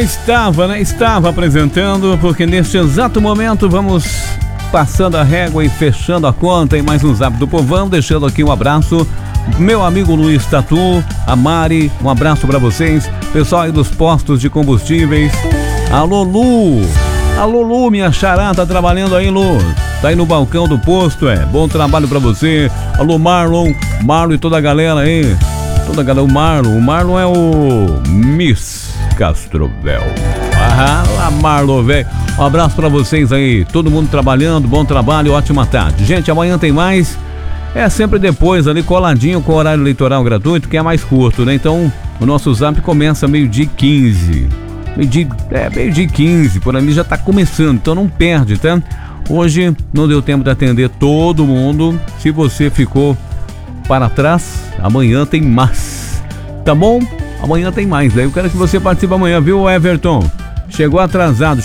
estava, né? Estava apresentando, porque neste exato momento vamos passando a régua e fechando a conta em mais um Zap do Povão, deixando aqui um abraço, meu amigo Luiz Tatu, a Mari, um abraço pra vocês, pessoal aí dos postos de combustíveis. Alô Lu, minha xará, tá trabalhando aí, Lu? Tá aí no balcão do posto, bom trabalho pra você. Alô Marlon e toda a galera aí, o Marlon é o Miss Castrovel. Ah, Marlon, velho. Um abraço pra vocês aí, todo mundo trabalhando, bom trabalho, ótima tarde. Gente, amanhã tem mais, sempre depois ali, coladinho com o horário eleitoral gratuito, que é mais curto, né? Então, o nosso Zap começa meio-dia e 15. Meio-dia e 15, por ali já tá começando, então não perde, tá? Hoje não deu tempo de atender todo mundo, se você ficou para trás, amanhã tem mais, tá bom? Amanhã tem mais, daí eu quero que você participe amanhã, viu, Everton? Chegou atrasado,